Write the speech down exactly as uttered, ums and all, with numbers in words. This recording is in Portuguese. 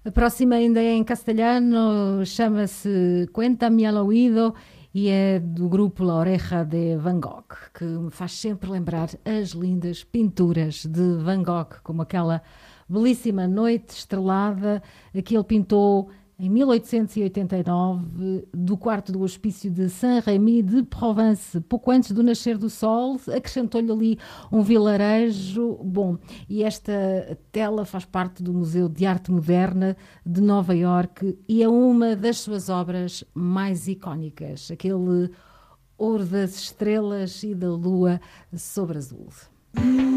A próxima ainda é em castelhano, chama-se Cuéntame al oído e é do grupo La Oreja de Van Gogh, que me faz sempre lembrar as lindas pinturas de Van Gogh, como aquela belíssima Noite Estrelada que ele pintou em mil oitocentos e oitenta e nove, do quarto do hospício de Saint-Rémy de Provence, pouco antes do nascer do sol. Acrescentou-lhe ali um vilarejo. Bom, e esta tela faz parte do Museu de Arte Moderna de Nova Iorque e é uma das suas obras mais icónicas, aquele ouro das estrelas e da lua sobre azul.